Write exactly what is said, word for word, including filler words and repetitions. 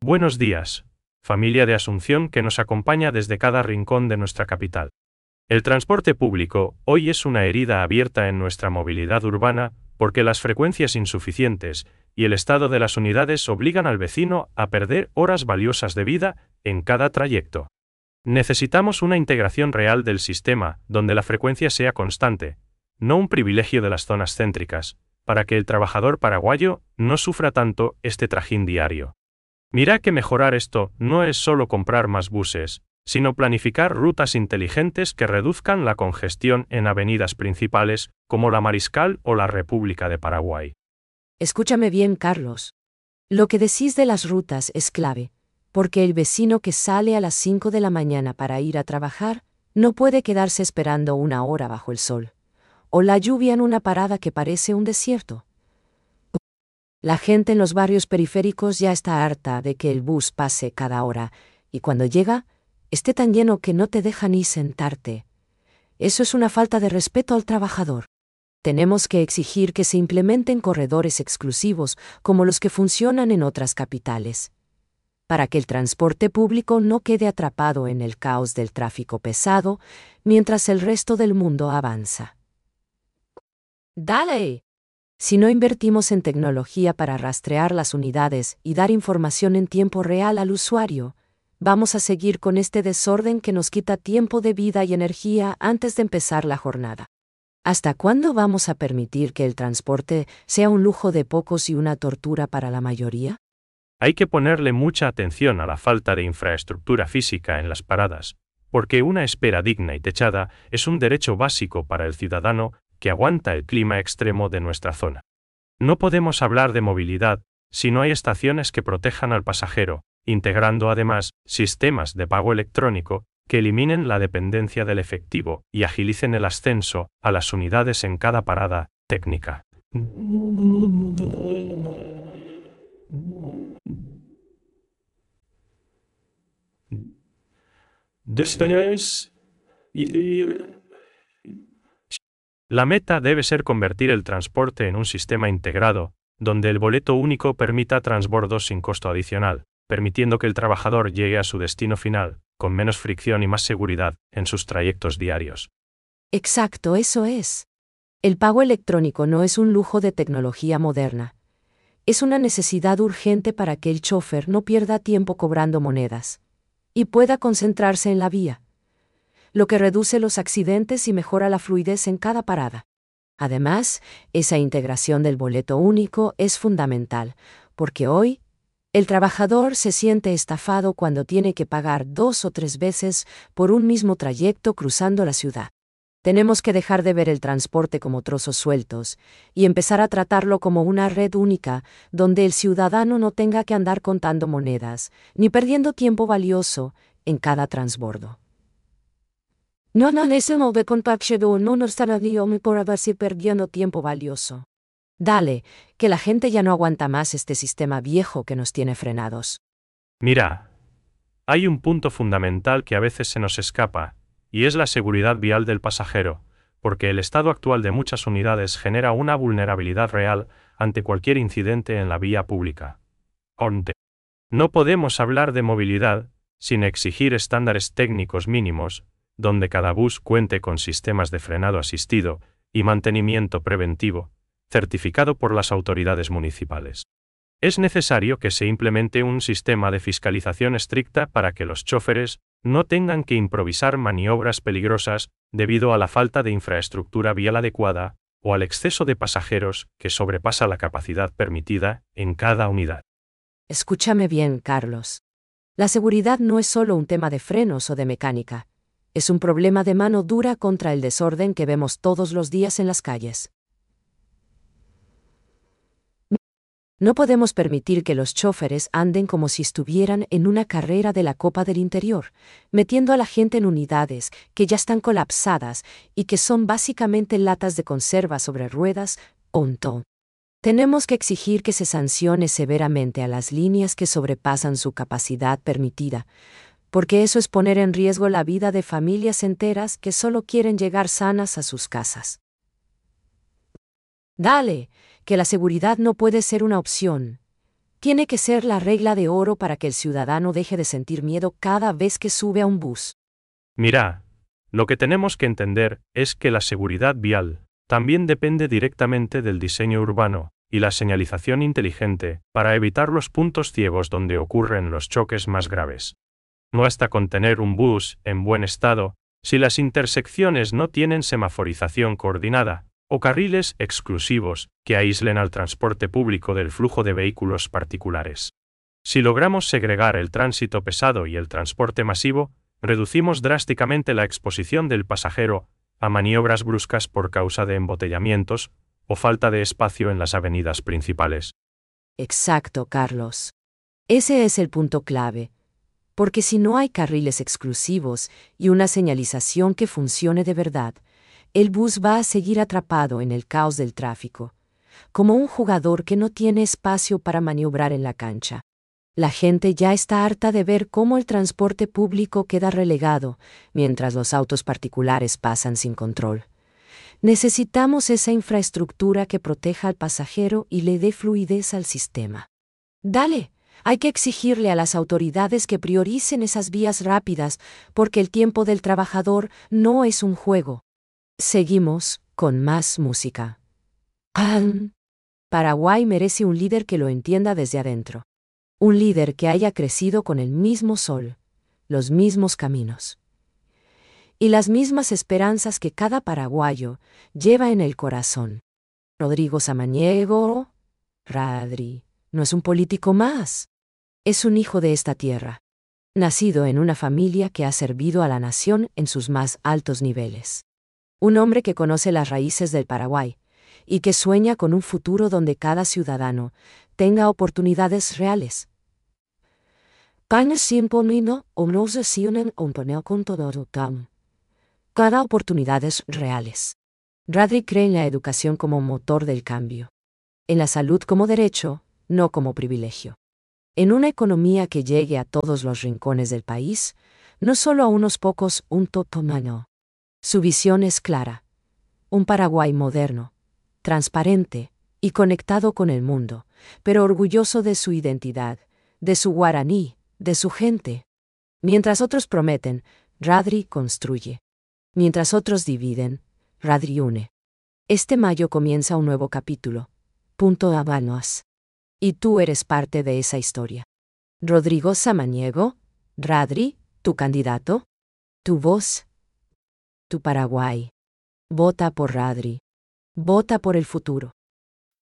Buenos días, familia de Asunción que nos acompaña desde cada rincón de nuestra capital. El transporte público hoy es una herida abierta en nuestra movilidad urbana porque las frecuencias insuficientes y el estado de las unidades obligan al vecino a perder horas valiosas de vida en cada trayecto. Necesitamos una integración real del sistema donde la frecuencia sea constante, no un privilegio de las zonas céntricas, para que el trabajador paraguayo no sufra tanto este trajín diario. Mira que mejorar esto no es solo comprar más buses, sino planificar rutas inteligentes que reduzcan la congestión en avenidas principales como la Mariscal o la República de Paraguay. Escúchame bien, Carlos. Lo que decís de las rutas es clave, porque el vecino que sale a las cinco de la mañana para ir a trabajar no puede quedarse esperando una hora bajo el sol, o la lluvia en una parada que parece un desierto. La gente en los barrios periféricos ya está harta de que el bus pase cada hora, y cuando llega, esté tan lleno que no te deja ni sentarte. Eso es una falta de respeto al trabajador. Tenemos que exigir que se implementen corredores exclusivos como los que funcionan en otras capitales, para que el transporte público no quede atrapado en el caos del tráfico pesado mientras el resto del mundo avanza. ¡Dale! Si no invertimos en tecnología para rastrear las unidades y dar información en tiempo real al usuario, vamos a seguir con este desorden que nos quita tiempo de vida y energía antes de empezar la jornada. ¿Hasta cuándo vamos a permitir que el transporte sea un lujo de pocos y una tortura para la mayoría? Hay que ponerle mucha atención a la falta de infraestructura física en las paradas, porque una espera digna y techada es un derecho básico para el ciudadano que aguanta el clima extremo de nuestra zona. No podemos hablar de movilidad si no hay estaciones que protejan al pasajero, integrando además sistemas de pago electrónico que eliminen la dependencia del efectivo y agilicen el ascenso a las unidades en cada parada técnica. La meta debe ser convertir el transporte en un sistema integrado, donde el boleto único permita transbordos sin costo adicional, permitiendo que el trabajador llegue a su destino final, con menos fricción y más seguridad en sus trayectos diarios. Exacto, eso es. El pago electrónico no es un lujo de tecnología moderna. Es una necesidad urgente para que el chofer no pierda tiempo cobrando monedas y pueda concentrarse en la vía, lo que reduce los accidentes y mejora la fluidez en cada parada. Además, esa integración del boleto único es fundamental, porque hoy, el trabajador se siente estafado cuando tiene que pagar dos o tres veces por un mismo trayecto cruzando la ciudad. Tenemos que dejar de ver el transporte como trozos sueltos y empezar a tratarlo como una red única, donde el ciudadano no tenga que andar contando monedas, ni perdiendo tiempo valioso en cada transbordo. No, no, eso no de contacto, no nos estará por haberse perdiendo tiempo valioso. Dale, que la gente ya no aguanta más este sistema viejo que nos tiene frenados. Mira, hay un punto fundamental que a veces se nos escapa, y es la seguridad vial del pasajero, porque el estado actual de muchas unidades genera una vulnerabilidad real ante cualquier incidente en la vía pública. Onte. No podemos hablar de movilidad sin exigir estándares técnicos mínimos, donde cada bus cuente con sistemas de frenado asistido y mantenimiento preventivo, certificado por las autoridades municipales. Es necesario que se implemente un sistema de fiscalización estricta para que los chóferes no tengan que improvisar maniobras peligrosas debido a la falta de infraestructura vial adecuada o al exceso de pasajeros que sobrepasa la capacidad permitida en cada unidad. Escúchame bien, Carlos. La seguridad no es solo un tema de frenos o de mecánica. Es un problema de mano dura contra el desorden que vemos todos los días en las calles. No podemos permitir que los chóferes anden como si estuvieran en una carrera de la Copa del Interior, metiendo a la gente en unidades que ya están colapsadas y que son básicamente latas de conserva sobre ruedas, punto. Tenemos que exigir que se sancione severamente a las líneas que sobrepasan su capacidad permitida, porque eso es poner en riesgo la vida de familias enteras que solo quieren llegar sanas a sus casas. Dale, que la seguridad no puede ser una opción, Tiene que ser la regla de oro para que el ciudadano deje de sentir miedo cada vez que sube a un bus. Mira, lo que tenemos que entender es que la seguridad vial también depende directamente del diseño urbano y la señalización inteligente para evitar los puntos ciegos donde ocurren los choques más graves. No basta con tener un bus en buen estado si las intersecciones no tienen semaforización coordinada o carriles exclusivos que aíslen al transporte público del flujo de vehículos particulares. Si logramos segregar el tránsito pesado y el transporte masivo, reducimos drásticamente la exposición del pasajero a maniobras bruscas por causa de embotellamientos o falta de espacio en las avenidas principales. Exacto, Carlos. Ese es el punto clave. Porque si no hay carriles exclusivos y una señalización que funcione de verdad, el bus va a seguir atrapado en el caos del tráfico, como un jugador que no tiene espacio para maniobrar en la cancha. La gente ya está harta de ver cómo el transporte público queda relegado, mientras los autos particulares pasan sin control. Necesitamos esa infraestructura que proteja al pasajero y le dé fluidez al sistema. Dale. Hay que exigirle a las autoridades que prioricen esas vías rápidas, porque el tiempo del trabajador no es un juego. Seguimos con más música. Paraguay merece un líder que lo entienda desde adentro. Un líder que haya crecido con el mismo sol, los mismos caminos y las mismas esperanzas que cada paraguayo lleva en el corazón. Rodrigo Samaniego, Radri, no es un político más. Es un hijo de esta tierra, nacido en una familia que ha servido a la nación en sus más altos niveles. Un hombre que conoce las raíces del Paraguay y que sueña con un futuro donde cada ciudadano tenga oportunidades reales. Cada oportunidades reales. Radri cree en la educación como motor del cambio, en la salud como derecho, no como privilegio. En una economía que llegue a todos los rincones del país, no solo a unos pocos, un totomano. Su visión es clara. Un Paraguay moderno, transparente y conectado con el mundo, pero orgulloso de su identidad, de su guaraní, de su gente. Mientras otros prometen, Radri construye. Mientras otros dividen, Radri une. Este mayo comienza un nuevo capítulo. Punto Habanos. Y tú eres parte de esa historia. Rodrigo Samaniego, Radri, tu candidato, tu voz, tu Paraguay. Vota por Radri. Vota por el futuro.